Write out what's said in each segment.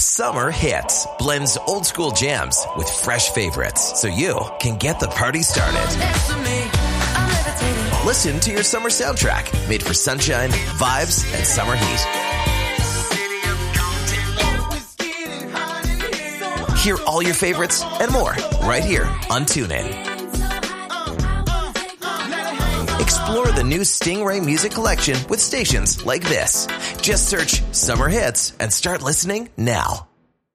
Summer Hits blends old school jams with fresh favorites so you can get the party started. Listen to your summer soundtrack made for sunshine, vibes, and summer heat. Hear all your favorites and more right here on TuneIn. Explore the new Stingray music collection with stations like this. Just search Summer Hits and start listening now.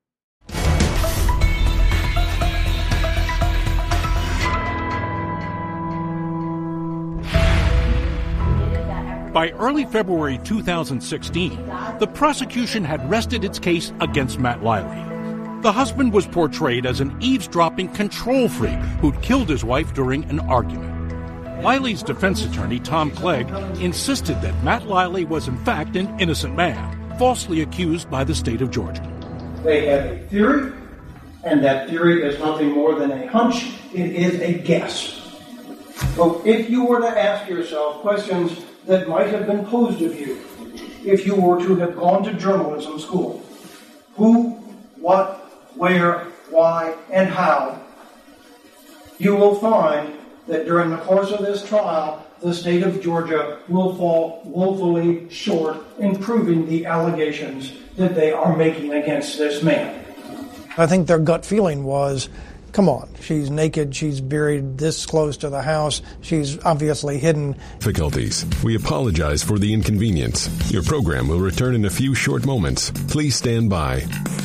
By early February 2016, the prosecution had rested its case against Matt Liley. The husband was portrayed as an eavesdropping control freak who'd killed his wife during an argument. Liley's defense attorney, Tom Clegg, insisted that Matt Liley was in fact an innocent man, falsely accused by the state of Georgia. They have a theory, and that theory is nothing more than a hunch. It is a guess. So if you were to ask yourself questions that might have been posed of you if you were to have gone to journalism school, who, what, where, why, and how, you will find that during the course of this trial, the state of Georgia will fall woefully short in proving the allegations that they are making against this man. I think their gut feeling was, come on, she's naked, she's buried this close to the house, she's obviously hidden. Difficulties. We apologize for the inconvenience. Your program will return in a few short moments. Please stand by.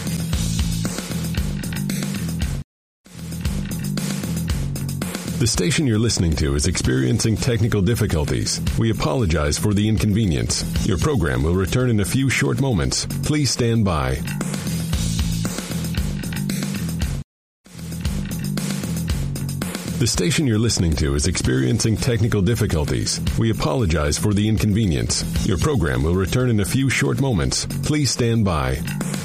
The station you're listening to is experiencing technical difficulties. We apologize for the inconvenience. Your program will return in a few short moments. Please stand by. The station you're listening to is experiencing technical difficulties. We apologize for the inconvenience. Your program will return in a few short moments. Please stand by.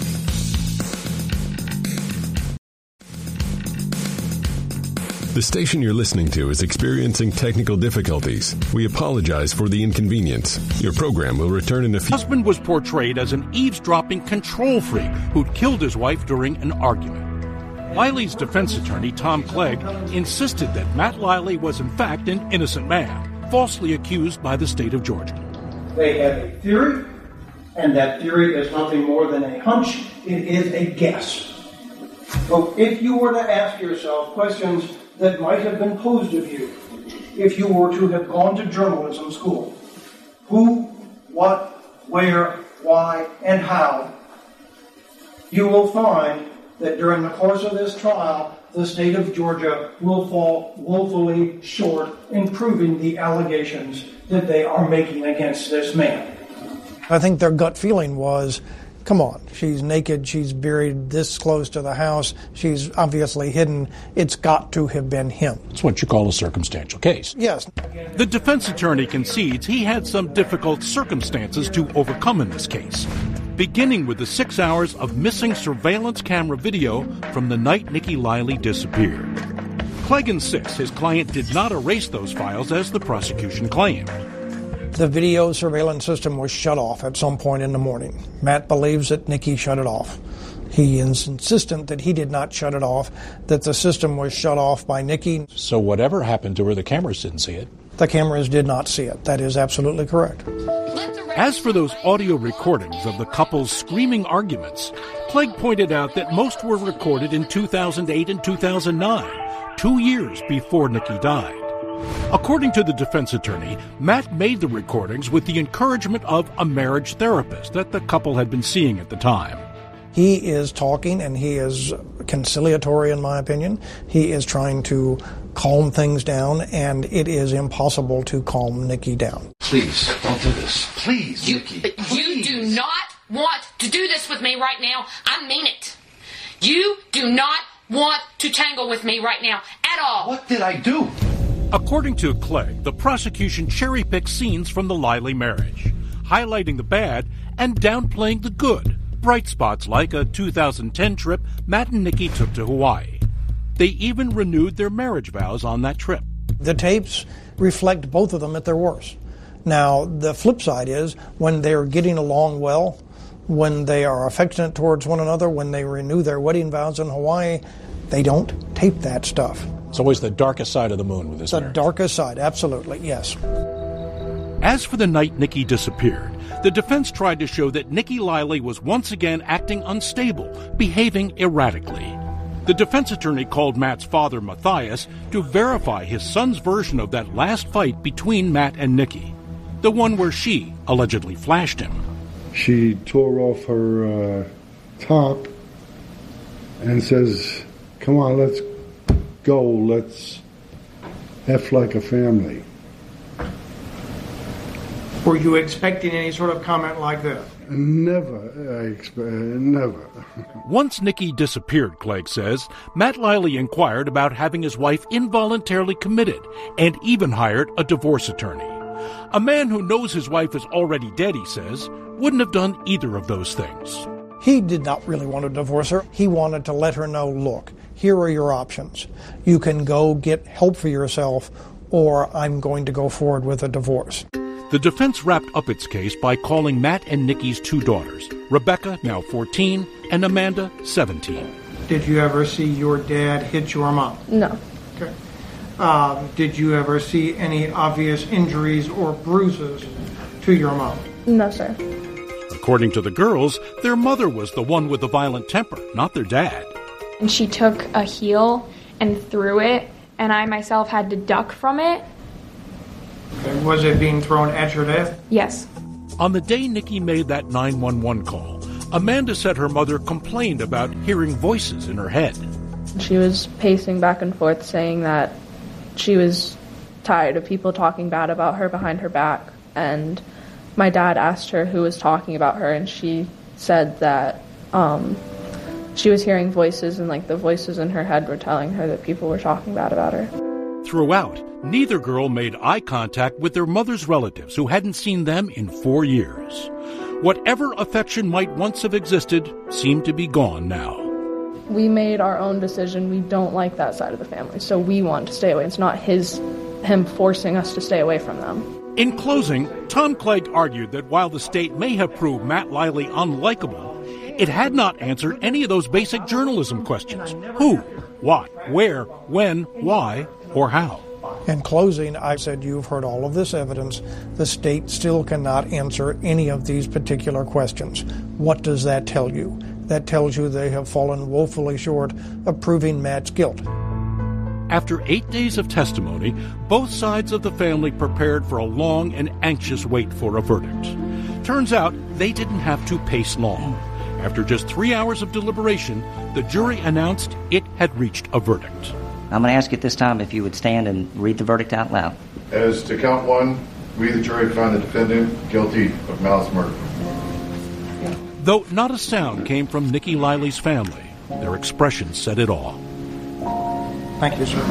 The station you're listening to is experiencing technical difficulties. We apologize for the inconvenience. Your program will return in a few... The husband was portrayed as an eavesdropping control freak who'd killed his wife during an argument. Liley's defense attorney, Tom Clegg, insisted that Matt Liley was in fact an innocent man, falsely accused by the state of Georgia. They have a theory, and that theory is nothing more than a hunch. It is a guess. So if you were to ask yourself questions that might have been posed of you if you were to have gone to journalism school, who, what, where, why, and how, you will find that during the course of this trial, the state of Georgia will fall woefully short in proving the allegations that they are making against this man. I think their gut feeling was, come on, she's naked, she's buried this close to the house, she's obviously hidden, it's got to have been him. It's what you call a circumstantial case. Yes. The defense attorney concedes he had some difficult circumstances to overcome in this case, beginning with the 6 hours of missing surveillance camera video from the night Nikki Liley disappeared. Clegg insists his client did not erase those files as the prosecution claimed. The video surveillance system was shut off at some point in the morning. Matt believes that Nikki shut it off. He is insistent that he did not shut it off, that the system was shut off by Nikki. So whatever happened to her, the cameras didn't see it? The cameras did not see it. That is absolutely correct. As for those audio recordings of the couple's screaming arguments, Clegg pointed out that most were recorded in 2008 and 2009, 2 years before Nikki died. According to the defense attorney, Matt made the recordings with the encouragement of a marriage therapist that the couple had been seeing at the time. He is talking, and he is conciliatory, in my opinion. He is trying to calm things down, and it is impossible to calm Nikki down. Please, don't do this. Please, Nikki. You do not want to do this with me right now. I mean it. You do not want to tangle with me right now at all. What did I do? According to Clegg, the prosecution cherry-picked scenes from the Liley marriage, highlighting the bad and downplaying the good. Bright spots like a 2010 trip Matt and Nikki took to Hawaii. They even renewed their marriage vows on that trip. The tapes reflect both of them at their worst. Now, the flip side is when they're getting along well, when they are affectionate towards one another, when they renew their wedding vows in Hawaii, they don't tape that stuff. It's always the darkest side of the moon with this The marriage. darkest side, absolutely, yes. As for the night Nikki disappeared, the defense tried to show that Nikki Liley was once again acting unstable, behaving erratically. The defense attorney called Matt's father, Matthias, to verify his son's version of that last fight between Matt and Nikki, the one where she allegedly flashed him. She tore off her top and says, "Come on, let's go, let's F like a family." Were you expecting any sort of comment like that? Never. Once Nikki disappeared, Clegg says, Matt Liley inquired about having his wife involuntarily committed and even hired a divorce attorney. A man who knows his wife is already dead, he says, wouldn't have done either of those things. He did not really want to divorce her. He wanted to let her know, look, here are your options. You can go get help for yourself, or I'm going to go forward with a divorce. The defense wrapped up its case by calling Matt and Nikki's two daughters, Rebecca, now 14, and Amanda, 17. Did you ever see your dad hit your mom? No. Okay. Did you ever see any obvious injuries or bruises to your mom? No, sir. According to the girls, their mother was the one with the violent temper, not their dad. And she took a heel and threw it, and I myself had to duck from it. Okay. Was it being thrown at your death? Yes. On the day Nikki made that 911 call, Amanda said her mother complained about hearing voices in her head. She was pacing back and forth saying that she was tired of people talking bad about her behind her back, and my dad asked her who was talking about her, and she said that she was hearing voices, and the voices in her head were telling her that people were talking bad about her. Throughout, neither girl made eye contact with their mother's relatives who hadn't seen them in 4 years. Whatever affection might once have existed seemed to be gone now. We made our own decision. We don't like that side of the family, so we want to stay away. It's not him forcing us to stay away from them. In closing, Tom Clegg argued that while the state may have proved Matt Liley unlikable, it had not answered any of those basic journalism questions. Who, what, where, when, why, or how. In closing, I said, you've heard all of this evidence. The state still cannot answer any of these particular questions. What does that tell you? That tells you they have fallen woefully short of proving Matt's guilt. After 8 days of testimony, both sides of the family prepared for a long and anxious wait for a verdict. Turns out they didn't have to pace long. After just 3 hours of deliberation, the jury announced it had reached a verdict. I'm going to ask you at this time if you would stand and read the verdict out loud. As to count one, we, the jury, find the defendant guilty of malice murder. Though not a sound came from Nikki Liley's family, their expressions said it all. Thank you, sir.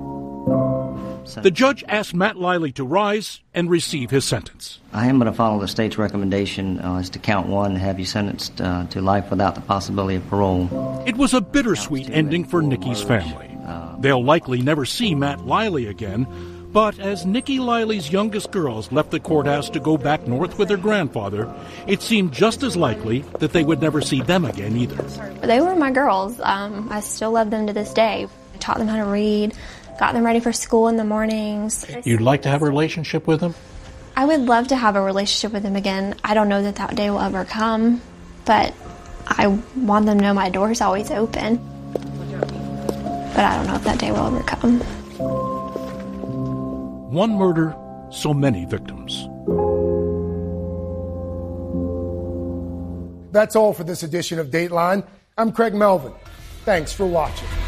The judge asked Matt Liley to rise and receive his sentence. I am going to follow the state's recommendation as to count one and have you sentenced to life without the possibility of parole. It was a bittersweet ending for Nikki's family. They'll likely never see Matt Liley again, but as Nikki Liley's youngest girls left the courthouse to go back north with their grandfather, it seemed just as likely that they would never see them again either. They were my girls. I still love them to this day. I taught them how to read, got them ready for school in the mornings. You'd like to have a relationship with them? I would love to have a relationship with them again. I don't know that day will ever come, but I want them to know my door's always open. But I don't know if that day will ever come. One murder, so many victims. That's all for this edition of Dateline. I'm Craig Melvin. Thanks for watching.